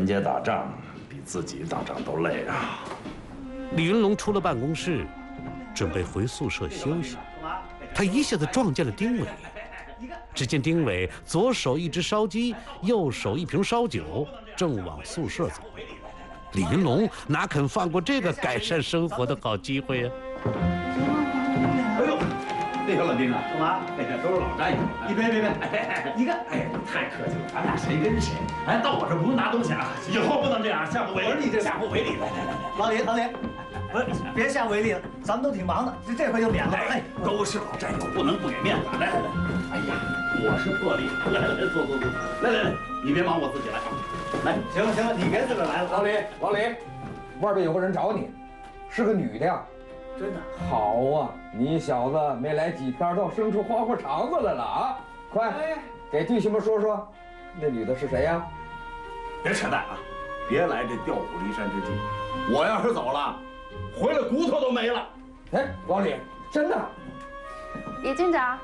人家打仗比自己打仗都累啊。 李云龙出了办公室，准备回宿舍休息，他一下子撞见了丁伟。只见丁伟左手一只烧鸡，右手一瓶烧酒，正往宿舍走。李云龙哪肯放过这个改善生活的好机会呀？ 哎呦，那个老丁啊，干嘛？都是老战友。别，你看，哎，太客气了，咱俩谁跟谁？哎，到我这不用拿东西啊，以后不能这样，下不为例，下不为例。来， 老李，不是，别下不为例了，咱们都挺忙的，这回就免了。哎， 都是老战友，不能不给面子。来，哎呀，我是破例。来，坐，来，你别忙，我自己来。来， 行了，你别自个儿来了。 老李，外边有个人找你，是个女的呀。 真的？ 好啊，你小子没来几天，倒生出花花肠子来了啊！快，给弟兄们说说，那女的是谁呀？ 别扯淡啊！别来这调虎离山之计。我要是走了，回来骨头都没了。 哎，老李，真的？ 李军长，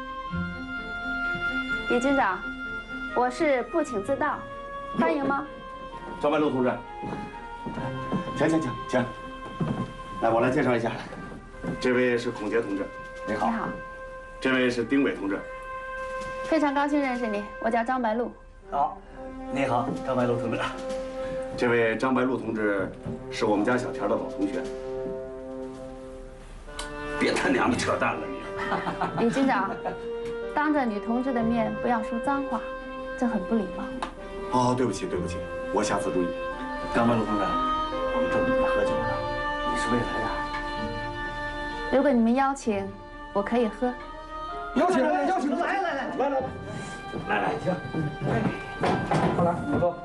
我是不请自到，欢迎吗？ 张白露同志，请。来，我来介绍一下，这位是孔杰同志，你好。 你好。 这位是丁伟同志。 非常高兴认识你，我叫张白露。 好，你好，张白露同志。 这位张白露同志是我们家小田的老同学。别他娘的扯淡了你！ 李军长，当着女同志的面不要说脏话，这很不礼貌。 哦，对不起，我下次注意。张白露同志，我们正准备喝酒呢，你是未来的？ 如果你们邀请，我可以喝。 邀请， 来，行， 行， 快来，你喝。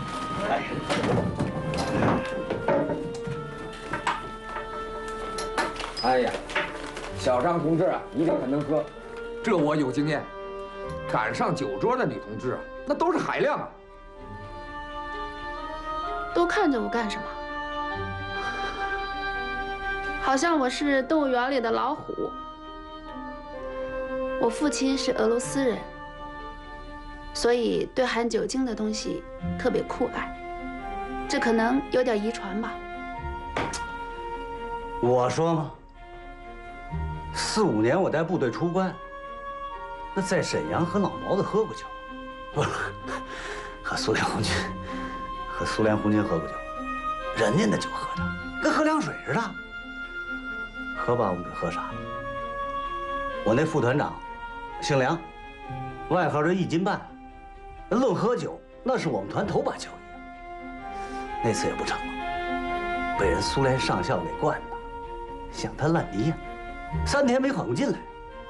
哎呀，小张同志啊，一定很能喝，这我有经验。赶上酒桌的女同志啊，那都是海量啊。 都看着我干什么？好像我是动物园里的老虎。我父亲是俄罗斯人，所以对含酒精的东西特别酷爱，这可能有点遗传吧。 我说嘛，45年我带部队出关，那在沈阳和老毛子喝过酒，不是和苏联红军喝过酒，人家那酒喝的跟喝凉水似的，可把我们给喝傻了。我那副团长姓梁，外号是1斤半，论喝酒那是我们团头把交椅。那次也不成了，被人苏联上校给灌的像滩烂泥呀，3天没缓过劲来。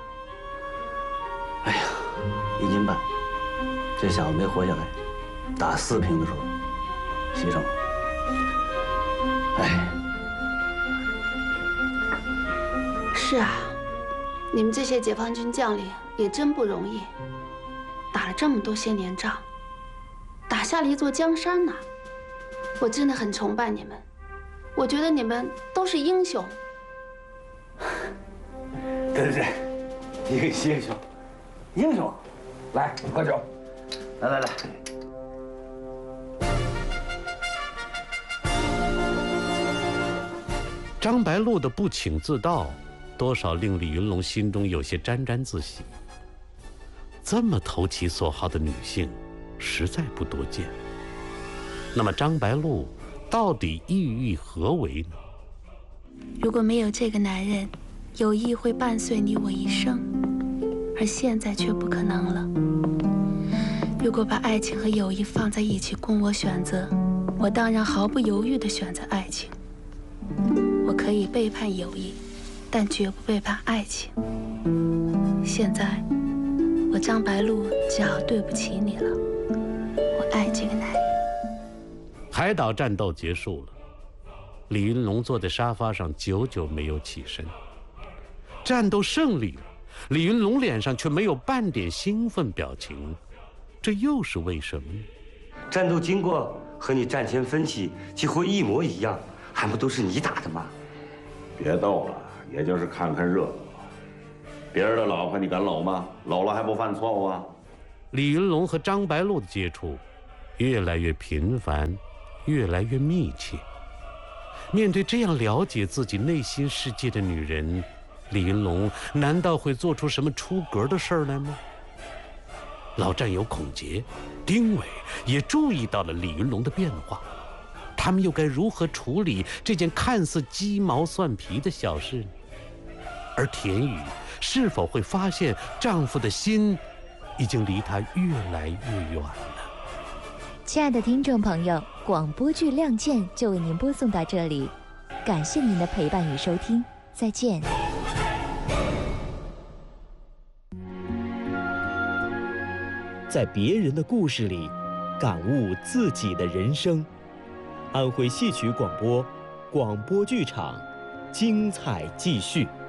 哎呀，1斤半，这小子没活下来，打4瓶的时候牺牲了。哎， 是啊，你们这些解放军将领也真不容易，打了这么多些年仗，打下了一座江山呐。我真的很崇拜你们，我觉得你们都是英雄。 对，一个英雄， 来喝酒， 来。 张白露的不请自到，多少令李云龙心中有些沾沾自喜。这么投其所好的女性，实在不多见。那么张白露到底意欲何为呢？ 如果没有这个男人，友谊会伴随你我一生，而现在却不可能了。如果把爱情和友谊放在一起供我选择，我当然毫不犹豫地选择爱情。我可以背叛友谊，但绝不背叛爱情。现在，我张白露只好对不起你了。我爱这个男人。 海岛战斗结束了，李云龙坐在沙发上久久没有起身。战斗胜利了，李云龙脸上却没有半点兴奋表情，这又是为什么呢？ 战斗经过和你战前分析几乎一模一样，还不都是你打的吗？ 别逗了，也就是看看热闹。别人的老婆你敢搂吗？搂了还不犯错误啊？ 李云龙和张白露的接触， 越来越频繁，越来越密切。面对这样了解自己内心世界的女人，李云龙难道会做出什么出格的事儿来吗？老战友孔杰、丁伟也注意到了李云龙的变化，他们又该如何处理这件看似鸡毛蒜皮的小事呢？而田雨是否会发现丈夫的心已经离她越来越远了？ 亲爱的听众朋友，广播剧《亮剑》就为您播送到这里，感谢您的陪伴与收听，再见。 在别人的故事里，感悟自己的人生。安徽戏曲广播，广播剧场，精彩继续。